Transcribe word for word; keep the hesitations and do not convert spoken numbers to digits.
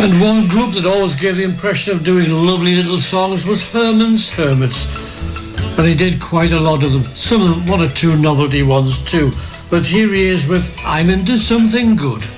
And one group that always gave the impression of doing lovely little songs was Herman's Hermits. And he did quite a lot of them, some of them, one or two novelty ones too. But here he is with I'm Into Something Good.